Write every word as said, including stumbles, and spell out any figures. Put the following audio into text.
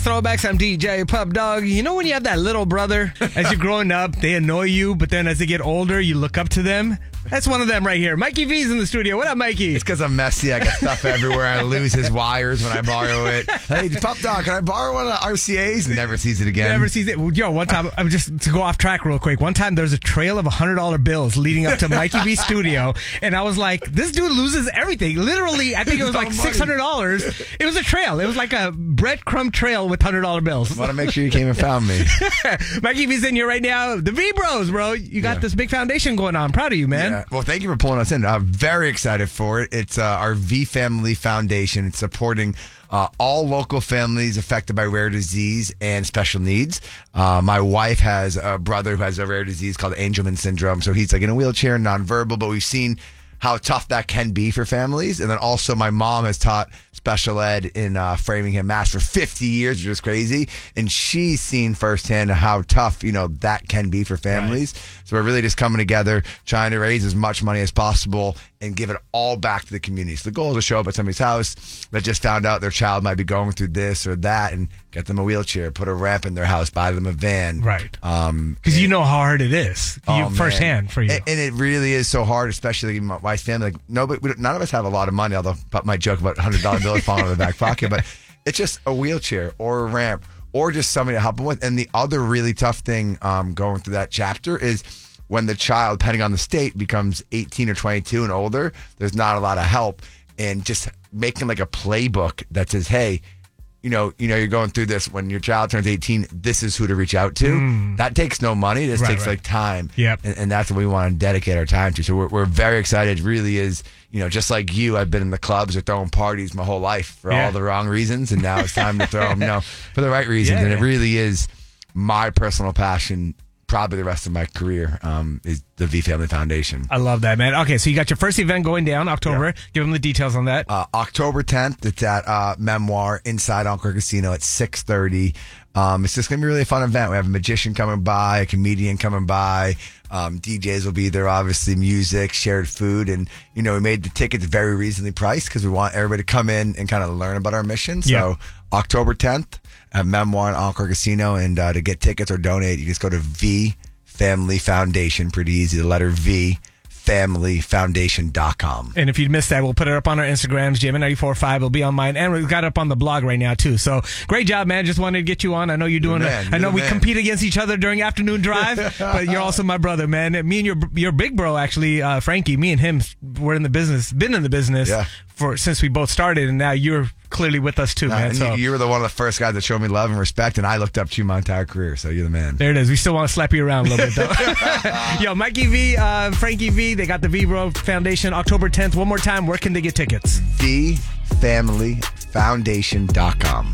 Throwbacks, I'm D J Pub Dog. You know when you have that little brother, as you're growing up, they annoy you, but then as they get older, you look up to them? That's one of them right here. Mikey V's in the studio. What up, Mikey? It's because I'm messy. I got stuff everywhere. I lose his wires when I borrow it. Hey, Pub Dog, can I borrow one of the R C As? Never sees it again. Never sees it. Yo, one time, I'm just to go off track real quick. One time, there's a trail of one hundred dollar bills leading up to Mikey V's studio, and I was like, this dude loses everything. Literally, I think it was like six hundred dollars. It was a trail. It was like a breadcrumb trail with one hundred dollar bills. Want to make sure you came and found me. Mikey V's in here right now. The V Bros, bro. You got yeah. this big foundation going on. Proud of you, man. Yeah. Well, thank you for pulling us in. I'm very excited for it. It's uh, our V Family Foundation. It's supporting uh, all local families affected by rare disease and special needs. Uh, my wife has a brother who has a rare disease called Angelman syndrome. So he's like in a wheelchair, nonverbal, but we've seen how tough that can be for families. And then also my mom has taught special ed in uh, Framingham, Mass for fifty years, which is crazy. And she's seen firsthand how tough, you know, that can be for families. Right. So we're really just coming together, trying to raise as much money as possible and give it all back to the community. So the goal is to show up at somebody's house that just found out their child might be going through this or that and get them a wheelchair, put a ramp in their house, buy them a van. Right. Um, Because you know how hard it is you, oh, firsthand for you. And, and it really is so hard, especially my wife's family. Like, nobody, we don't, none of us have a lot of money, although I might joke about one hundred dollar bills falling out of the back pocket, but it's just a wheelchair or a ramp or just somebody to help them with. And the other really tough thing um, going through that chapter is when the child, depending on the state, becomes eighteen or twenty-two and older, there's not a lot of help. And just making like a playbook that says, hey, you know, you know, you're going through this when your child turns eighteen, this is who to reach out to. Mm. That takes no money. This right, takes right. like time. Yep. And, and that's what we want to dedicate our time to. So we're, we're very excited. It really is, you know, just like you, I've been in the clubs or throwing parties my whole life for yeah. all the wrong reasons. And now it's time to throw them, you know, for the right reasons. Yeah, and it really is my personal passion. Probably the rest of my career um, is the V Family Foundation. I love that, man. Okay, so you got your first event going down October. Yeah. Give them the details on that. Uh, October tenth, it's at uh, Memoir inside Encore Casino at six thirty. Um, it's just going to be really a fun event. We have a magician coming by, a comedian coming by. Um, D Js will be there, obviously, music, shared food. And, you know, we made the tickets very reasonably priced because we want everybody to come in and kind of learn about our mission. So yeah. October tenth at Memoir and Encore Casino. And uh, to get tickets or donate, you just go to V Family Foundation. Pretty easy. The letter V. family foundation dot com. And if you missed that, we'll put it up on our Instagrams. J M N ninety-four point five will be on mine, and we've got it up on the blog right now too. So great job, man. Just wanted to get you on. I know you're doing man, a, I know we man. compete against each other during afternoon drive, but you're also my brother, man. Me and your your big bro, actually, uh, Frankie, me and him, we're in the business, been in the business yeah. for since we both started, and now you're clearly with us too, nah, man. So you, you were the one of the first guys that showed me love and respect, and I looked up to you my entire career. So you're the man. There it is. We still want to slap you around a little bit though. Yo, Mikey V, uh, Frankie V, they got the V Bro Foundation October tenth. One more time, where can they get tickets? V family foundation dot com.